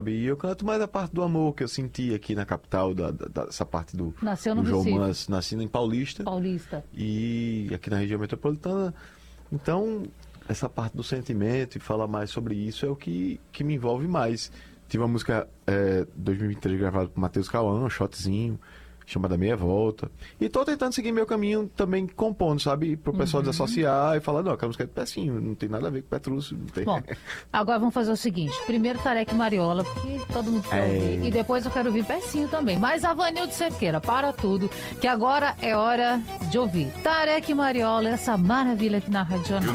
E eu canto mais a parte do amor que eu senti aqui na capital, essa parte do, Nasceu no do Recife. romance. Nasci em Paulista Paulista. e aqui na região metropolitana. Então, essa parte do sentimento e falar mais sobre isso é o que me envolve mais. Tive uma música 2023 gravada por Matheus Cauã, um shotzinho, chamada Meia Volta. E tô tentando seguir meu caminho também compondo, sabe? Pro pessoal desassociar e falar, não, aquela música é de Pecinho, não tem nada a ver com Petrúcio. Não tem... Bom, agora vamos fazer o seguinte. Primeiro Tarek e Mariola, porque todo mundo quer ouvir. E depois eu quero ouvir Pecinho também. Mas a Vanilde Cerqueira, para tudo, que agora é hora de ouvir Tarek e Mariola, essa maravilha aqui na Rádio Jornal.